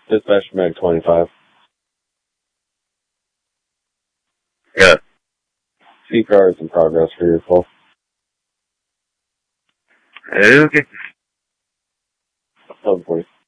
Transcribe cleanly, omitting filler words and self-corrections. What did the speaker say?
Dispatch Mag 25. Yeah. CPR is in progress for your call. Okay. 740.